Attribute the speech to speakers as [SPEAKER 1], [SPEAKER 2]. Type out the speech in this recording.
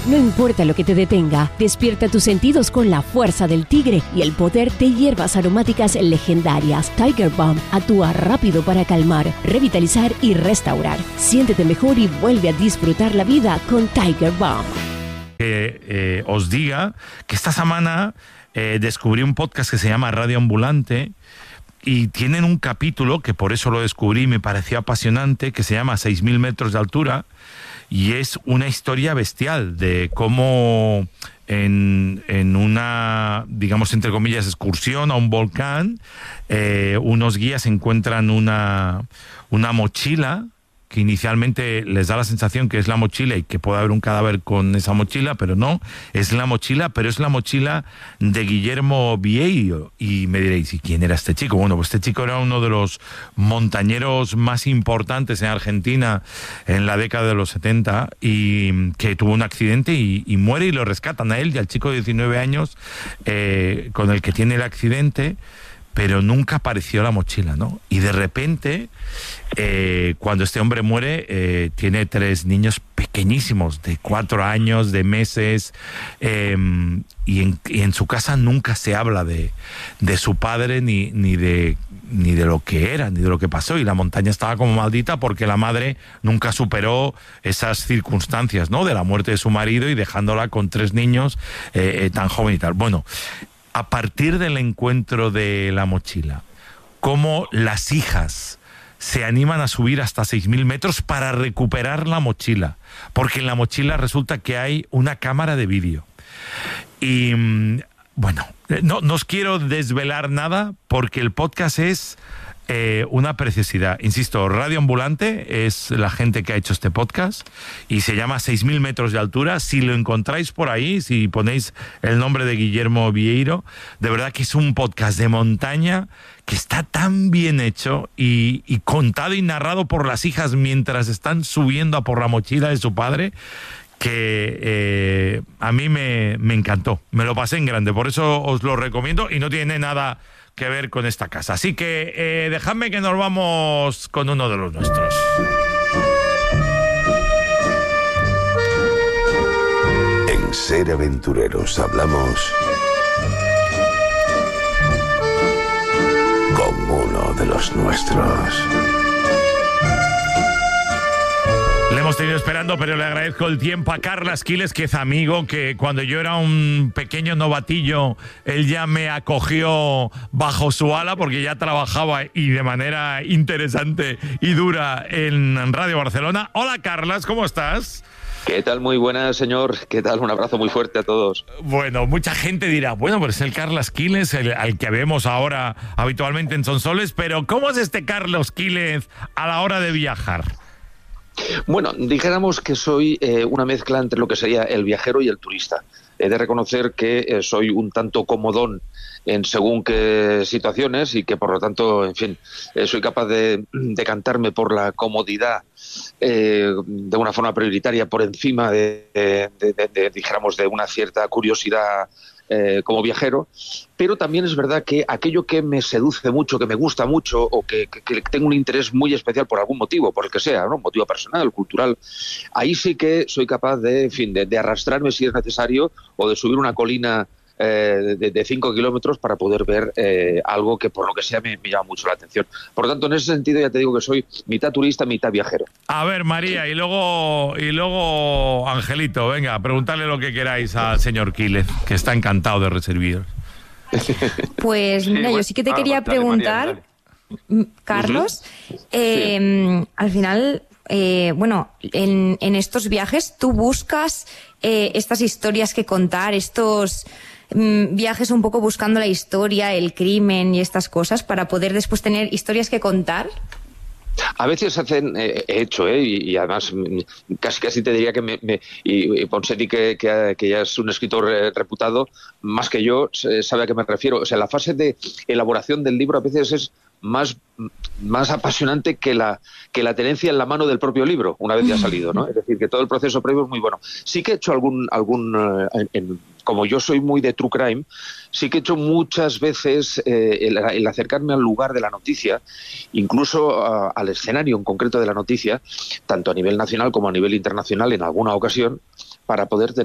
[SPEAKER 1] No importa lo que te detenga, despierta tus sentidos con la fuerza del tigre y el poder de hierbas aromáticas legendarias. Tiger Balm actúa rápido para calmar, revitalizar y restaurar. Siéntete mejor y vuelve a disfrutar la vida con Tiger Balm.
[SPEAKER 2] Os diga que esta semana descubrí un podcast que se llama Radio Ambulante y tienen un capítulo, que por eso lo descubrí y me pareció apasionante, que se llama 6.000 metros de altura, y es una historia bestial de cómo en una, digamos, entre comillas, excursión a un volcán, unos guías encuentran una mochila que inicialmente les da la sensación que es la mochila y que puede haber un cadáver con esa mochila, pero no, es la mochila, pero es la mochila de Guillermo Vieiro. Y me diréis, ¿y quién era este chico? Bueno, pues este chico era uno de los montañeros más importantes en Argentina en la década de los 70 y que tuvo un accidente y muere, y lo rescatan a él y al chico de 19 años con el que tiene el accidente, pero nunca apareció la mochila, ¿no? Y de repente, cuando este hombre muere, tiene 3 niños pequeñísimos, de 4 años, de meses, y en su casa nunca se habla de su padre ni de lo que era, ni de lo que pasó, y la montaña estaba como maldita porque la madre nunca superó esas circunstancias, ¿no?, de la muerte de su marido y dejándola con 3 niños tan joven y tal. Bueno, a partir del encuentro de la mochila, cómo las hijas se animan a subir hasta 6.000 metros para recuperar la mochila, porque en la mochila resulta que hay una cámara de vídeo. Y bueno, no os quiero desvelar nada porque el podcast es una preciosidad. Insisto, Radio Ambulante es la gente que ha hecho este podcast y se llama 6.000 metros de altura. Si lo encontráis por ahí, si ponéis el nombre de Guillermo Vieiro, de verdad que es un podcast de montaña que está tan bien hecho y contado y narrado por las hijas mientras están subiendo a por la mochila de su padre, que a mí me encantó, me lo pasé en grande, por eso os lo recomiendo y no tiene nada que ver con esta casa. Así que dejadme que nos vamos con uno de los nuestros.
[SPEAKER 3] En Ser Aventureros hablamos con uno de los nuestros.
[SPEAKER 2] Le hemos tenido esperando, pero le agradezco el tiempo a Carlas Quiles, que es amigo, que cuando yo era un pequeño novatillo, él ya me acogió bajo su ala, porque ya trabajaba y de manera interesante y dura en Radio Barcelona. Hola, Carlas, ¿cómo estás?
[SPEAKER 4] ¿Qué tal? Muy buenas, señor. ¿Qué tal? Un abrazo muy fuerte a todos.
[SPEAKER 2] Bueno, mucha gente dirá, bueno, pues es el Carlas Quiles, al que vemos ahora habitualmente en Sonsoles, pero ¿cómo es este Carlos Quiles a la hora de viajar?
[SPEAKER 4] Bueno, dijéramos que soy una mezcla entre lo que sería el viajero y el turista. He de reconocer que soy un tanto comodón en según qué situaciones y que por lo tanto, en fin, soy capaz de decantarme por la comodidad de una forma prioritaria por encima dijéramos, de una cierta curiosidad como viajero, pero también es verdad que aquello que me seduce mucho, que me gusta mucho o que tengo un interés muy especial por algún motivo, por el que sea, ¿no? Motivo personal, cultural, ahí sí que soy capaz de arrastrarme si es necesario o de subir una colina de 5 kilómetros para poder ver algo que por lo que sea me llama mucho la atención. Por lo tanto, en ese sentido ya te digo que soy mitad turista, mitad viajero.
[SPEAKER 2] A ver, María, y luego Angelito, venga, preguntadle lo que queráis al señor Quiles, que está encantado de recibiros.
[SPEAKER 5] Pues mira, yo sí que te quería preguntar, María, Carlos, al final, bueno, en estos viajes tú buscas estas historias que contar, estos viajes un poco buscando la historia, el crimen y estas cosas para poder después tener historias que contar.
[SPEAKER 4] A veces he hecho, y además casi te diría que y Ponseti, que ya es un escritor reputado, más que yo, sabe a qué me refiero. O sea, la fase de elaboración del libro a veces es más apasionante que la tenencia en la mano del propio libro, una vez ya ha salido, ¿no? Es decir, que todo el proceso previo es muy bueno. Sí que he hecho como yo soy muy de true crime, sí que he hecho muchas veces el acercarme al lugar de la noticia, incluso al escenario en concreto de la noticia, tanto a nivel nacional como a nivel internacional en alguna ocasión, para poder tener